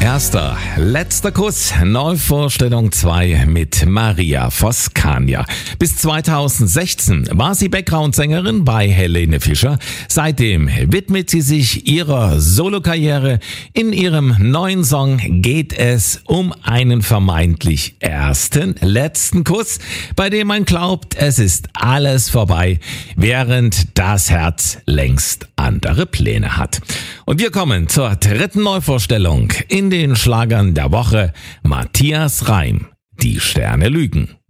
Erster, letzter Kuss, Neuvorstellung 2 mit Maria Voskania. Bis 2016 war sie Background-Sängerin bei Helene Fischer. Seitdem widmet sie sich ihrer Solokarriere. In ihrem neuen Song geht es um einen vermeintlich letzten Kuss, bei dem man glaubt, es ist alles vorbei, während das Herz längst andere Pläne hat. Und wir kommen zur dritten Neuvorstellung in den Schlagern der Woche. Matthias Reim, Die Sterne lügen.